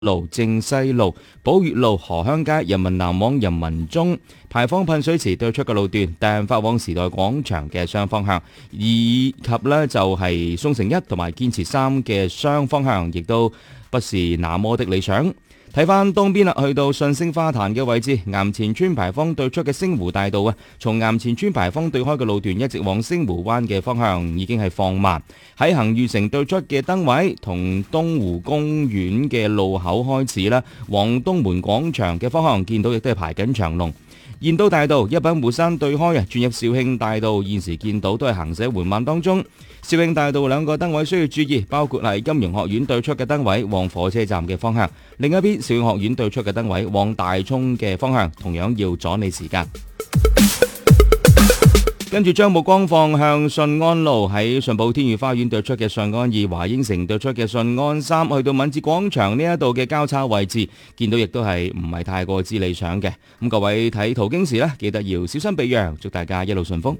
路、正西路、寶悅路、河鄉街、人民南往人民中牌坊噴水池對出嘅路段，但發往時代廣場嘅雙方向，以及呢就係宋城1同埋堅持3嘅雙方向，亦都不是那麼的理想。睇翻東邊啦，去到順星花壇嘅位置，岩前村牌坊對出嘅星湖大道啊，從岩前村牌坊對開嘅路段一直往星湖灣嘅方向已經係放慢。喺恒裕城對出嘅燈位同東湖公園嘅路口開始啦，往東門廣場嘅方向見到亦都係排緊長龍。燕都大道、一品湖山對開啊，轉入肇慶大道，現時見到都係行駛緩慢當中。肇慶大道兩個燈位需要注意，包括係金融學院對出嘅燈位往火車站嘅方向，另一邊肇慶學院對出嘅燈位往大涌嘅方向，同樣要阻你時間。跟住將目光放向順安路，喺順寶天悅花園對出嘅順安2、華英城對出嘅順安3，去到敏捷廣場呢一度嘅交叉位置，見到亦都係唔係太過之理想嘅。咁各位睇途經時呢，記得要小心避讓，祝大家一路順風。